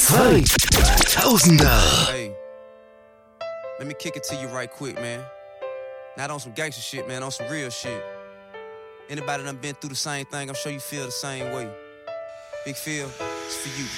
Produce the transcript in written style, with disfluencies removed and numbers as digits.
2000er. Hey, let me kick it to you right quick, man. Not on some gangster shit, man, on some real shit. Anybody done been through the same thing, I'm sure you feel the same way. Big Phil, it's for you.